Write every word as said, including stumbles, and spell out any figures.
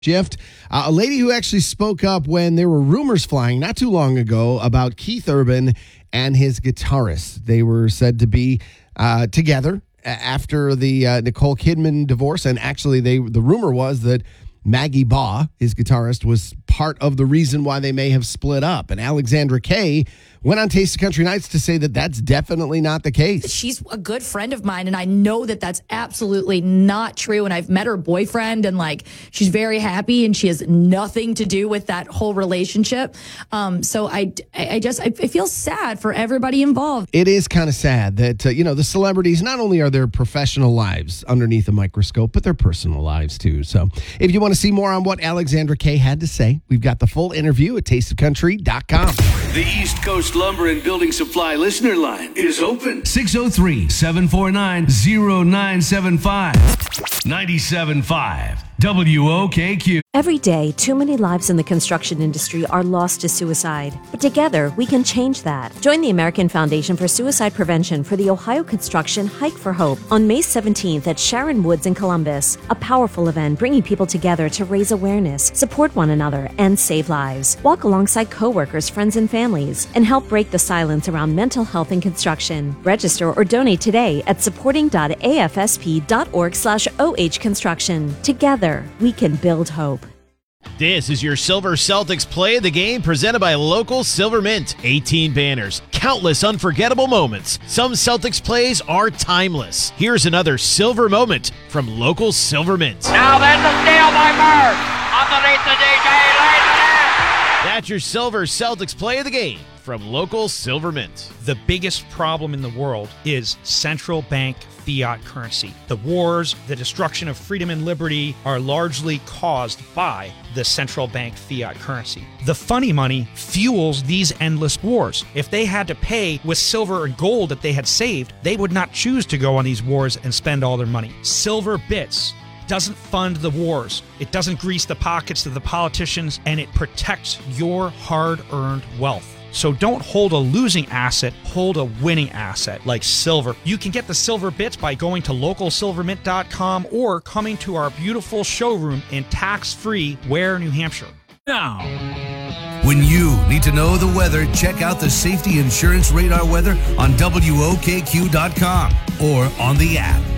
Shift. Uh, a lady who actually spoke up when there were rumors flying not too long ago about Keith Urban and his guitarist. They were said to be uh, together after the uh, Nicole Kidman divorce, and actually, they the rumor was that Maggie Baugh, his guitarist, was part of the reason why they may have split up. And Alexandra Kay went on Taste of Country Nights to say that that's definitely not the case. She's a good friend of mine, and I know that that's absolutely not true. And I've met her boyfriend, and like she's very happy, and she has nothing to do with that whole relationship. Um, so I, I just I feel sad for everybody involved. It is kind of sad that uh, you know the celebrities, not only are their professional lives underneath a microscope, but their personal lives too. So if you want to see more on what Alexandra Kay had to say, we've got the full interview at taste of country dot com. The East Coast Lumber and Building Supply listener line is open. six oh three, seven four nine, oh nine seven five. ninety-seven point five W O K Q. Every day, too many lives in the construction industry are lost to suicide. But together, we can change that. Join the American Foundation for Suicide Prevention for the Ohio Construction Hike for Hope on May seventeenth at Sharon Woods in Columbus. A powerful event bringing people together to raise awareness, support one another, and save lives. Walk alongside coworkers, friends, and families, and help break the silence around mental health in construction. Register or donate today at supporting dot a f s p dot org slash o h construction. Together, we can build hope. This is your Silver Celtics Play of the Game presented by local Silver Mint. eighteen banners, countless unforgettable moments. Some Celtics plays are timeless. Here's another silver moment from local Silver Mint. Now there's a steal by Bird. Underneath the D J, lays it in. That's your Silver Celtics Play of the Game from local Silver Mint. The biggest problem in the world is central bank fiat currency. The wars, the destruction of freedom and liberty are largely caused by the central bank fiat currency. The funny money fuels these endless wars. If they had to pay with silver and gold that they had saved, they would not choose to go on these wars and spend all their money. Silver bits doesn't fund the wars. It doesn't grease the pockets of the politicians, and it protects your hard-earned wealth. So don't hold a losing asset, hold a winning asset like silver. You can get the silver bits by going to local silver mint dot com or coming to our beautiful showroom in tax-free Ware, New Hampshire. Now, when you need to know the weather, check out the Safety Insurance Radar weather on W O K Q dot com or on the app.